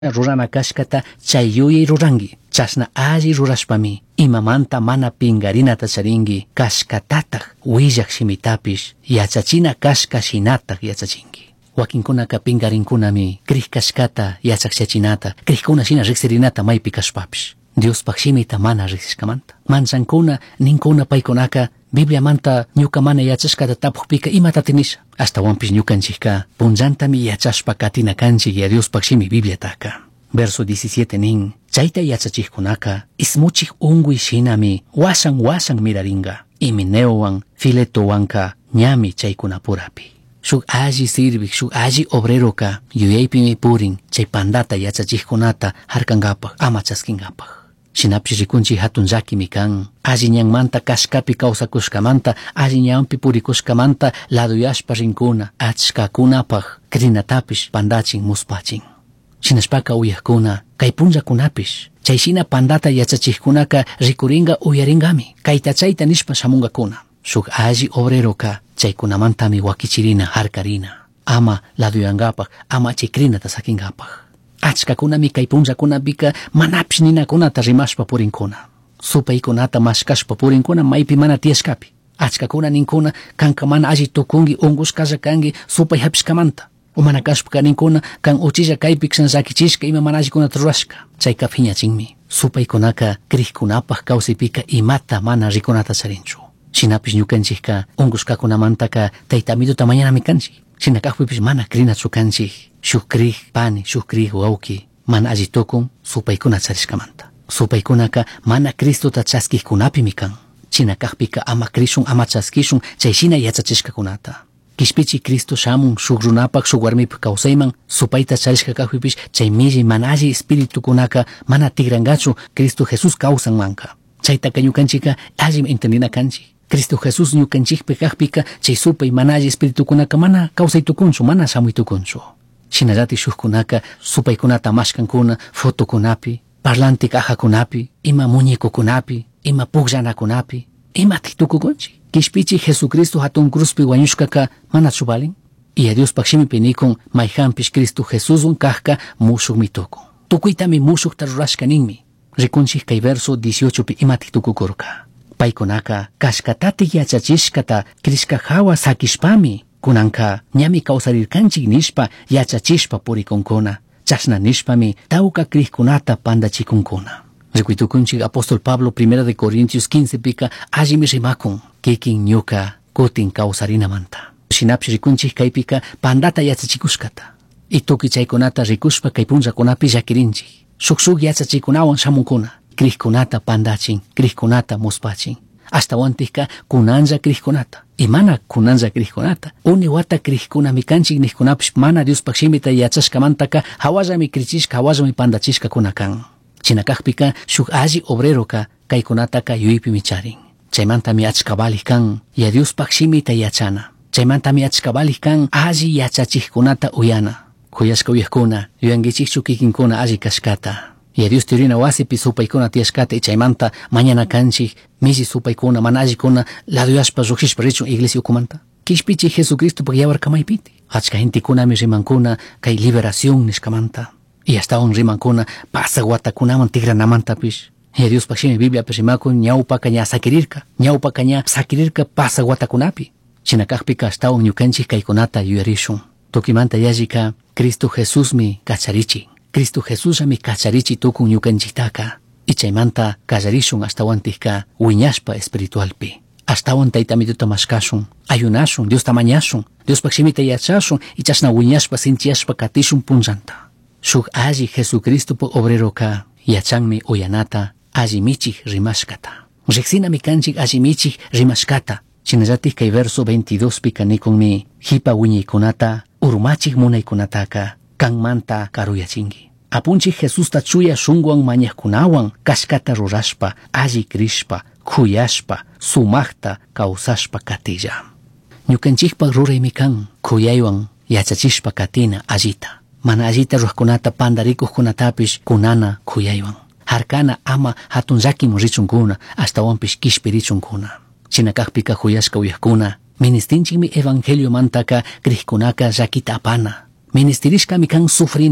rurana kashkata chayuyi rurangi. Chasna alli rurashpami imamanta mana pingarinata charingi kashkatataq willak shimitapish yachachina kashka shinataq yachachinki. Wakinkunaka pingarinkunami kriq kashkata yachakshachinata kriqkuna shina riqsirinata maypi kashpapish Diospaq shimita mana riqsishkamanta. Manchankuna ninkuna paykunaka Bibliamanta ñuka mana yachashkata tapukpika imatatin nisha. Ashtawanpish ñukanchikka punllantami yachashpa katina kanchik ya Diospaq shimi Bibliataka. Verso 17 nin chayta yachachikkunaka ismuchik unguy shinami wasan miraringa Himeneuwan Filetowanka ñami chaykunapurapi. Shuk alli sirvik, shuk alli obreroka yuyaypimi purin chay pandata yachachikkunata harkankapaq ama chaskinkapaq. Shinapish rikunchik hatun llakimi kan alli ñanmanta kashkapi kawsakushkamanta alli ñanpi purikushkamanta laduyashpa rinkuna achkakunapaq krinatapish pandachin muspachin. Shinashpaka uyakuna kay punllakunapish chayshina pandata yachachikkunaka rikuringa uyaringami kayta chayta nishpa shamunkakuna. Shuk alli obreroka chaykunamantami wakichirina harkarina ama laduyankapaq ama chay krinata sakinkapaq. Achkakunami kay punllakunapika manapish ninakunata rimashpa purinkuna. Supaykunata mashkashpa purinkuna maypi mana tiyashkapi. Achkakuna ninkuna kanka mana alli tukunki ungushkalla kanki supay hapishkamanta. O mana kashpaka ninkuna kan uchilla kaypi kashan llakichishka ima mana allikunata rurashka. Chayka phiñachinmi. Supaykunaka kriqkunapaq kawsaypika imata mana rikunata charinchu. Shinapish ñukanchikka ungushkakunamantaka taytamituta mañanami kanchik. Shinakaqpipish mana krinachu kanchik. Shuk kriq pani, shuk kriq wawki mana alli tukun supaykuna charishkamanta. Supaykunaka mana Cristota chaskikkunapimi kan. Chinakaqpika ama krishun ama chaskishun chayshina yachachishkakunata. Kishpichi Cristo shamun shuk runapaq shuk warmipaq kawsayman supayta charishkakaqpipish chay milli mana alli espiritukunaka mana tigrangachu Cristo Jesús kawsanmanka. Chaytaka ñukanchikka allim entendina kanchik. Cristo Jesús ñukanchikpi kaqpika chay supay mana alli espiritukunaka mana kawsaytukunchu mana shamuytukunchu. Shinallatik shukkunaka supaykunata mashkankuna fotokunapi, parlanti cajakunapi, ima muñecokunapi, ima pukllanakunapi, imatik tukukunchik. Kishpichi Jesucristo hatun cruzpi wañushkaka mana chubalin. Y a Dios pakshimipi nikun mayhampish Cristo Jesusun kajka mushukmi tukun. Tukuytami mushukta rurashka ninmi. Rikunchik kay verso 18pi imatik tukukurka. Paykunaka kashkatatik yachachishkata krishka hawa sakishpami kunanka ñami kawsarirkanchik nishpa yachachishpa purikunkuna. Chashna nishpami tawka kriqkunata pandachikunkuna. Rikuytukunchik apóstol Pablo 1 de Corintios 15 pika allimi rimakun kikin ñuka kutin kawsarinamanta. Shinapish rikunchik kaypika pandata yachachikushkata. Y tukuy chaykunata rikushpa kay punllakunapi llakirinchik. Shuk yachachikunawan shamunkuna. Kriqkunata pandachin, kriqkunata muspachin. Ashtawantikka kunanlla kriqkunata. Y mana kunanlla kriqkunata. Uni wata kriqkunami kanchik niqkunapish mana Diospaq shimita yachashkamantaka hawallami krichishka hawallami pandachishka kunakan. Chinakaqpika shuk alli obreroka kaykunataka yuypimi charin. Chaymantami achka baliq kan ya Diospaq shimita yachana. Chaymantami achka baliq kan alli yachachikkunata uyana. Kuyashka uyaqkuna yuyankichikchu kikinkuna alli kashkata. Ya Dios tiurina wasipi supaykuna tiyashkata y chaymanta mañana kanchik misi supaykuna mana allikuna laduyashpa lluqshishpa richun iglesia ukumanta. Kishpichi Jesucristo yawarkamaypiti. Achka gentikunami rimankuna kay liberación nishkamanta. Y astawan rimankuna pasaq watakunaman tigranamantapish. Ya Dios pakshimi Bibliapi rimakun ñawpaka ña sakirirka. Ñawpaka ña sakirirka pasaq watakunapi. Chinakaqpika astawan ñukanchik kaykunata yuyarishun. Tukimanta yallika Cristo Jesúsmi kacharichi. Cristo Jesúsami kacharichi tukun ñukanchiktaka. Y chaymanta kallarishun ashtawantikka wiñashpa espiritualpi. Ashtawan taytamituta mashkashun, ayunashun, Dios tamañashun, Dios pakshimita yachashun y chashna wiñashpa sinchiyashpa katishun punllanta. Shuk alli Jesucristo po obreroka yachanmi uyanata allimichik rimashkata. Riqsinami kanchik allimichik rimashkata. Shinallatik kay verso 22 pika nikunmi hipa wiñaykunata urmachik munaykunataka kanmanta karuyachinki. Apunchik Jesusta chuya shunwan mañaqkunawan kashkata rurashpa alli krishpa kuyashpa sumaqta kawsashpa katilla. Ñukanchikpak ruraymi kan kuyaywan yachachishpa katina allita. Mana allita ruqkunata pandarikuqkunatapish kunana kuyaywan. Harkana ama hatun llakimun richunkuna ashtawanpish kishpi richunkuna. Chinakaqpika kuyashka uyaqkuna ministinchikmi evangelio mantaka kriqkunaka llakita apana. Ministerishkami kan sufrina.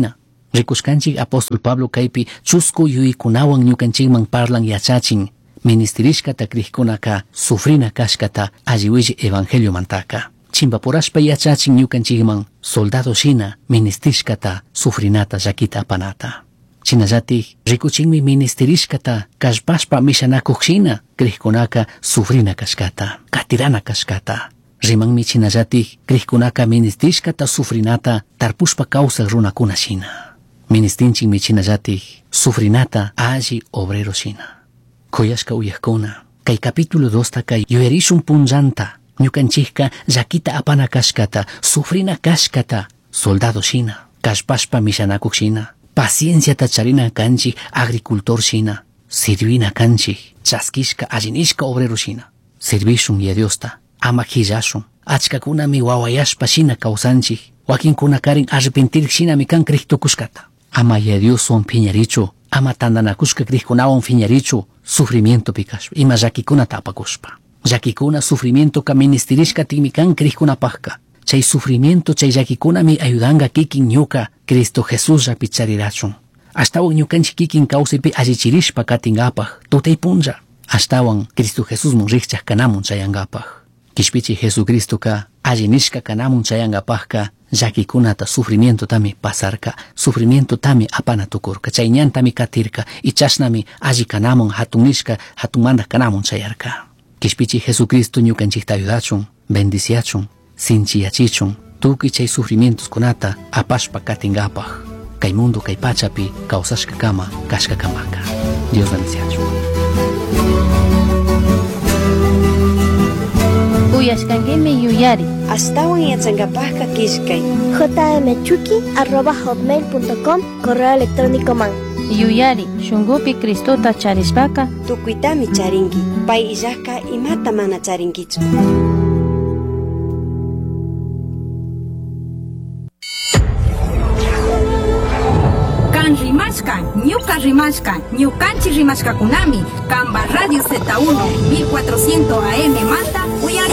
Rikuskanchik apóstol Pablo kaypi chusku yuykunawan ñukanchikman parlan yachachin ministerishkata krikkunaka sufrina kashkata alliwilli evangelio mantaka. Chimpapurashpa yachachin ñukanchikman soldado shina ministerishkata sufrinata llakita apanata. Chinallatik rikuchinmi ministerishkata kashpashpa mishanakuq shina krikkunaka sufrina kashkata, katirana kashkata. Rimanmi chinallatik krikkunaka ministerishkata sufrinata tarpushpa kawsaq runakuna shina. Ministinchikmi chinallatik sufrinata alli obrero shina. Kuyashka uyaqkuna, kay capítulo 2 kay yuyarishun punllanta ñukanchikka llakita apana kashkata, sufrina kashkata, soldado shina, kashpashpa mishanakuq shina, pacienciata charina kanchik agricultor shina, sirvina kanchik chaskishka allinishka obrero shina. Sirvishun ya Diosta, ama qillashun, achkakunami wawayashpa shina kawsanchik, wakinkuna karin arrepentir shinami kan kriktukushkata. Ama ya Dioswan piñarichu, ama tandanakushka krikkunawan piñarichu, sufrimiento pikash, ima llakikuna tapakushpa. Llakikuna sufrimiento ka ministerishka timikan krikkunapajka. Chay sufrimiento chay llakikuna mi ayudanga kikin ñuka Cristo Jesús rapicharirachun. Ashtawan ñukanchik kikin kawsaypi allichirishpa katingapaj, tutay punlla. Ashtawan Cristo Jesús mun rikchaq kanamun chayangapaj. Kishpichi Jesucristo ka allinishka kanamun chayangapajka llakikunata sufrimiento tami pasarka, sufrimiento tami apana tukurka, chayñantami katirka, y chashnami alli kanamun hatunishka hatunmanda kanamun chayarka. Kishpichi Jesucristo ñukanchikta ayudachun, bendiciachun, sinchiyachichun, tukuy chay sufrimientos kunata apashpa katingapaj, kay mundo kay pachapi kawsashka kama kashka kamaka. Dios bendiciachun. Uyashkankimi yuyari. Astawan yachankapajka kishkay. jmchuki@hotmail.com correo electrónico man. Yuyari, shungupi Cristota charishpaka. Tukuitami charinki. Pay illajka imata mana charinkichu. Kan rimashka, ñuka rimashka, ñukanchi rimashkakunami. Kamba Radio Z1 1400 AM manta